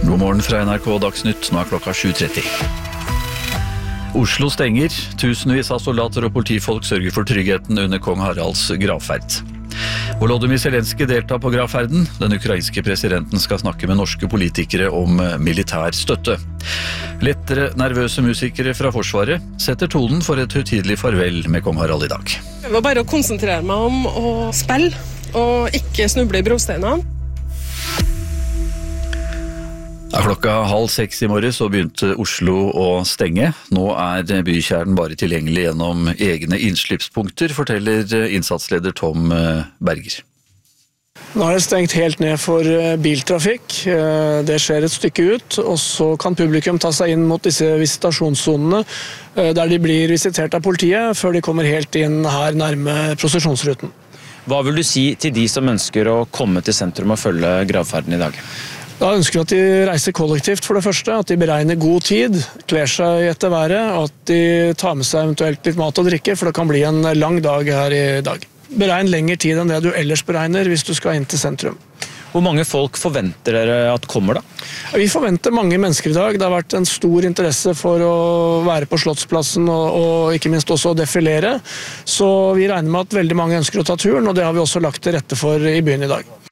God morgen fra NRK Dagsnytt, nå klokka 7:30. Oslo stenger. Tusenvis av soldater og politifolk sørger for tryggheten under kong Haralds gravferd. Volodymyr Zelenskyj deltar på gravferden. Den ukrainske presidenten skal snakke med norske politikere om militær støtte. Lettere nervøse musikere fra Forsvaret setter tonen for et høytidelig farvel med kong Harald i dag. Det var bare å konsentrere meg om å spille og ikke snuble i brosteinene. Klokka 5:30 i morges så begynte Oslo å stenge. Nå bykjernen bare tilgjengelig gjennom egne innslippspunkter, forteller innsatsleder Tom Berger. Nå det stengt helt ned for biltrafikk. Det skjer et stykke ut, og så kan publikum ta seg inn mot disse visitasjonssonene, der de blir visitert av politiet, før de kommer helt inn her nærme prosesjonsruten. Hva vil du si til de som ønsker å komme til sentrum og følge gravferden i dag? Da ønsker vi at de reiser kollektivt for det første, at de beregner god tid, kler seg etter været, og at de tar med seg eventuelt litt mat og drikke, for det kan bli en lang dag her i dag. Beregn lengre tid enn det du ellers beregner hvis du skal inn til sentrum. Hvor mange folk forventer dere at kommer da? Vi forventer mange mennesker i dag. Det har vært en stor interesse for å være på Slottsplassen og ikke minst også å defilere. Så vi regner med at veldig mange ønsker å ta turen, og det har vi også lagt til rette for i byen i dag.